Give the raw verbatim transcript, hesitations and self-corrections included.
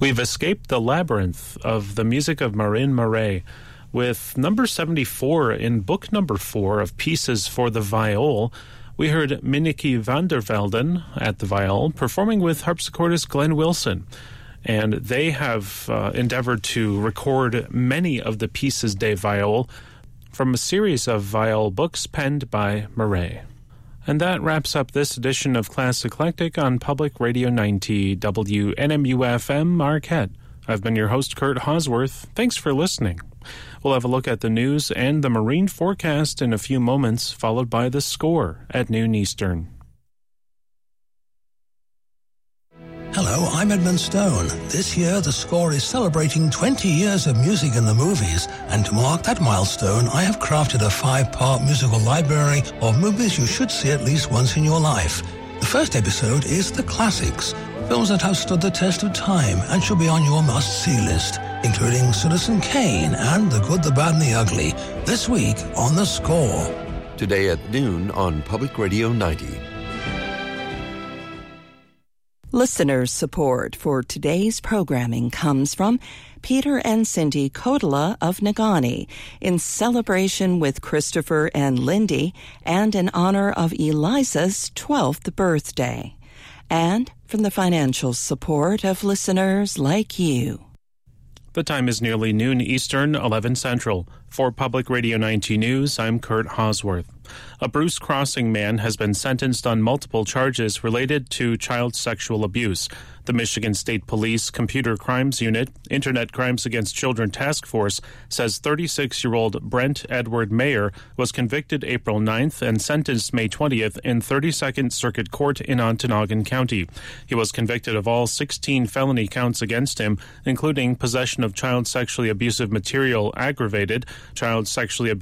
We've escaped the labyrinth of the music of Marin Marais with number seventy-four in book number four of Pieces for the Viol. We heard Minneke van der Velden at the viol performing with harpsichordist Glenn Wilson. And they have uh, endeavored to record many of the Pieces de Viol from a series of viol books penned by Marais. And that wraps up this edition of Class Eclectic on Public Radio ninety W N M U F M Marquette. I've been your host, Kurt Hosworth. Thanks for listening. We'll have a look at the news and the marine forecast in a few moments, followed by the score at noon Eastern. Hello, I'm Edmund Stone. This year, The Score is celebrating twenty years of music in the movies, and to mark that milestone, I have crafted a five-part musical library of movies you should see at least once in your life. The first episode is The Classics, films that have stood the test of time and should be on your must-see list, including Citizen Kane and The Good, the Bad, and the Ugly, this week on The Score. Today at noon on Public Radio ninety. Listener support for today's programming comes from Peter and Cindy Kotola of Negaunee in celebration with Christopher and Lindy and in honor of Eliza's twelfth birthday, and from the financial support of listeners like you. The time is nearly noon Eastern, eleven Central. For Public Radio ninety News, I'm Kurt Hosworth. A Bruce Crossing man has been sentenced on multiple charges related to child sexual abuse. The Michigan State Police Computer Crimes Unit, Internet Crimes Against Children Task Force, says thirty-six-year-old Brent Edward Mayer was convicted April ninth and sentenced May twentieth in thirty-second Circuit Court in Ontonagon County. He was convicted of all sixteen felony counts against him, including possession of child sexually abusive material aggravated, child sexually